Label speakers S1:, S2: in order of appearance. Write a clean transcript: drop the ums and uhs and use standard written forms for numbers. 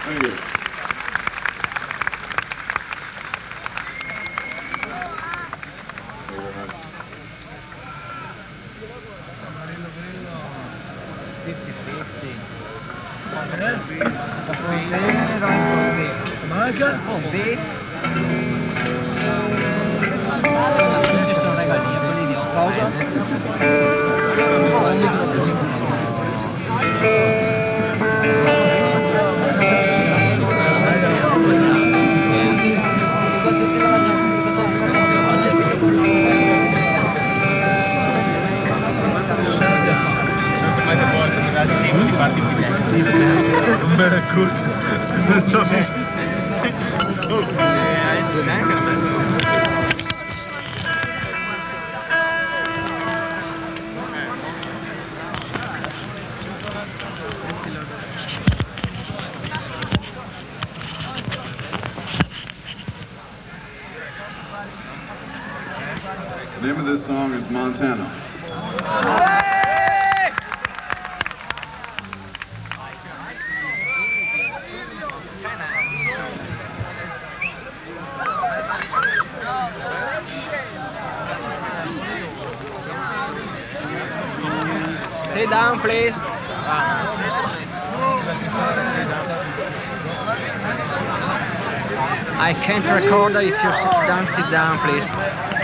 S1: Thank you.
S2: Manca?
S3: Ci sono regalini, quelli di
S1: Non me ne accorgo, giustamente. The name of this song is Montana.
S3: Sit down, please. I can't record if you sit down, please.